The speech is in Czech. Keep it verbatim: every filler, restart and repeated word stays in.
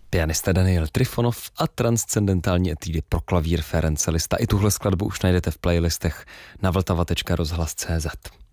pianista Daniel Trifonov a transcendentální etudy pro klavír Ferenc Liszt. I tuhle skladbu už najdete v playlistech na vltava tečka rozhlas tečka cé zet.